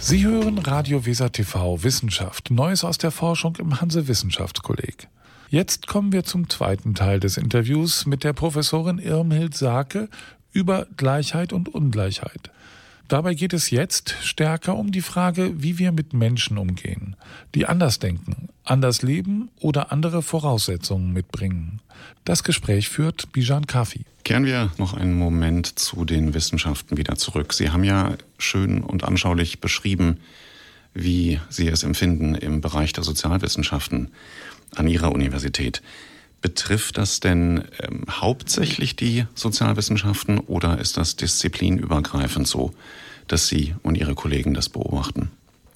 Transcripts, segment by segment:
Sie hören Radio Weser TV Wissenschaft, Neues aus der Forschung im Hanse-Wissenschaftskolleg. Jetzt kommen wir zum zweiten Teil des Interviews mit der Professorin Irmhild Saake über Gleichheit und Ungleichheit. Dabei geht es jetzt stärker um die Frage, wie wir mit Menschen umgehen, die anders denken, anders leben oder andere Voraussetzungen mitbringen. Das Gespräch führt Bijan Kafi. Kehren wir noch einen Moment zu den Wissenschaften wieder zurück. Sie haben ja schön und anschaulich beschrieben, wie Sie es empfinden im Bereich der Sozialwissenschaften an Ihrer Universität. Betrifft das denn hauptsächlich die Sozialwissenschaften oder ist das disziplinübergreifend so, dass Sie und Ihre Kollegen das beobachten?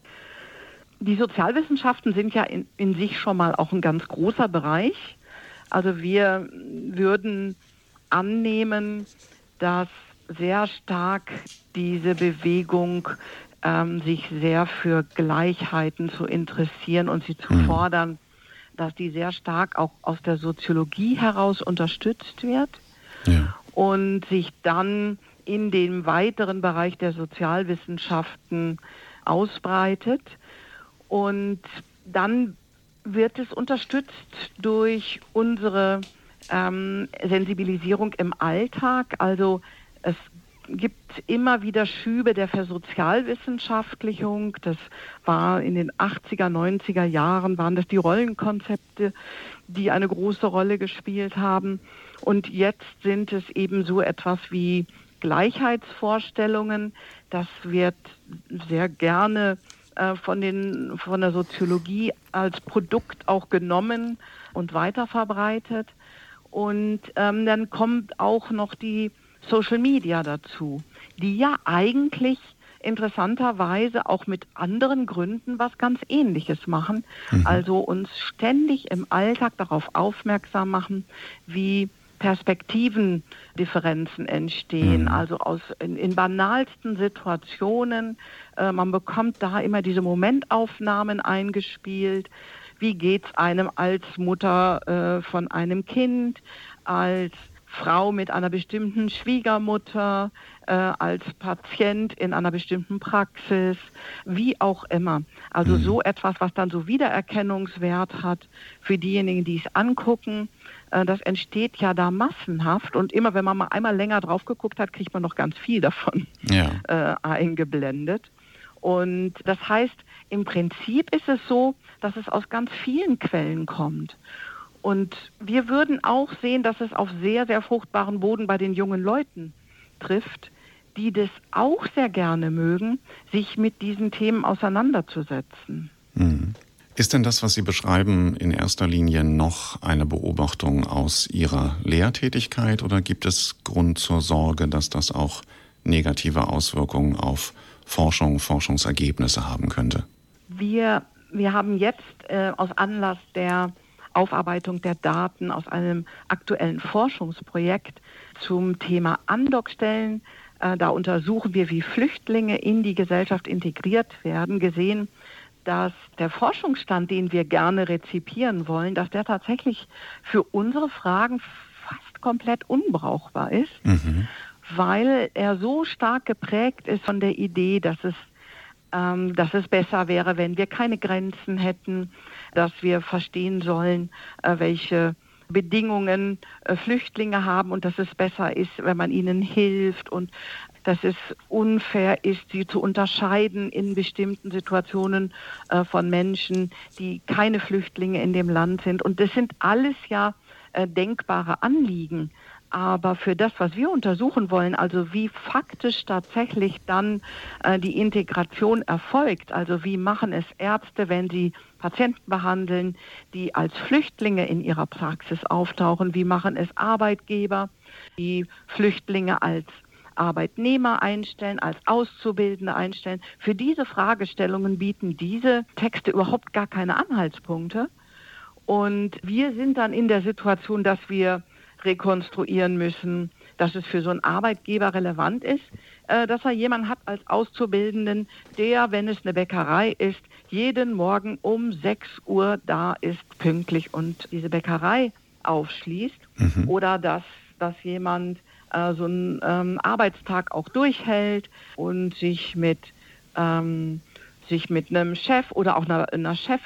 Die Sozialwissenschaften sind ja in sich schon mal auch ein ganz großer Bereich. Also wir würden annehmen, dass sehr stark diese Bewegung sich sehr für Gleichheiten zu interessieren und sie zu fordern, dass die sehr stark auch aus der Soziologie heraus unterstützt wird und sich dann in dem weiteren Bereich der Sozialwissenschaften ausbreitet. Und dann wird es unterstützt durch unsere Sensibilisierung im Alltag. Also es gibt immer wieder Schübe der Versozialwissenschaftlichung. Das war in den 80er, 90er Jahren, waren das die Rollenkonzepte, die eine große Rolle gespielt haben. Und jetzt sind es eben so etwas wie Gleichheitsvorstellungen. Das wird sehr gerne von der Soziologie als Produkt auch genommen und weiterverbreitet. Und dann kommt auch noch die Social Media dazu, die ja eigentlich interessanterweise auch mit anderen Gründen was ganz Ähnliches machen. Also uns ständig im Alltag darauf aufmerksam machen, wie Perspektivendifferenzen entstehen, also in banalsten Situationen. Man bekommt da immer diese Momentaufnahmen eingespielt. Wie geht's einem als Mutter von einem Kind, als Frau mit einer bestimmten Schwiegermutter, als Patient in einer bestimmten Praxis, wie auch immer. Also so etwas, was dann so Wiedererkennungswert hat für diejenigen, die es angucken. Das entsteht ja da massenhaft und immer, wenn man mal einmal länger drauf geguckt hat, kriegt man noch ganz viel davon eingeblendet. Und das heißt, im Prinzip ist es so, dass es aus ganz vielen Quellen kommt. Und wir würden auch sehen, dass es auf sehr, sehr fruchtbaren Boden bei den jungen Leuten trifft, die das auch sehr gerne mögen, sich mit diesen Themen auseinanderzusetzen. Ist denn das, was Sie beschreiben, in erster Linie noch eine Beobachtung aus Ihrer Lehrtätigkeit oder gibt es Grund zur Sorge, dass das auch negative Auswirkungen auf Forschungsergebnisse haben könnte? Wir haben jetzt aus Anlass der Aufarbeitung der Daten aus einem aktuellen Forschungsprojekt zum Thema Andockstellen, da untersuchen wir, wie Flüchtlinge in die Gesellschaft integriert werden, gesehen, dass der Forschungsstand, den wir gerne rezipieren wollen, dass der tatsächlich für unsere Fragen fast komplett unbrauchbar ist, weil er so stark geprägt ist von der Idee, dass es besser wäre, wenn wir keine Grenzen hätten, dass wir verstehen sollen, welche Bedingungen Flüchtlinge haben und dass es besser ist, wenn man ihnen hilft und dass es unfair ist, sie zu unterscheiden in bestimmten Situationen von Menschen, die keine Flüchtlinge in dem Land sind. Und das sind alles ja denkbare Anliegen. Aber für das, was wir untersuchen wollen, also wie faktisch tatsächlich dann die Integration erfolgt, also wie machen es Ärzte, wenn sie Patienten behandeln, die als Flüchtlinge in ihrer Praxis auftauchen, wie machen es Arbeitgeber, die Flüchtlinge als Arbeitnehmer einstellen, als Auszubildende einstellen. Für diese Fragestellungen bieten diese Texte überhaupt gar keine Anhaltspunkte. Und wir sind dann in der Situation, dass wir rekonstruieren müssen, dass es für so einen Arbeitgeber relevant ist, dass er jemanden hat als Auszubildenden, der, wenn es eine Bäckerei ist, jeden Morgen um 6 Uhr da ist, pünktlich und diese Bäckerei aufschließt. Oder dass jemand so einen Arbeitstag auch durchhält und sich mit sich mit einem Chef oder auch einer Chefin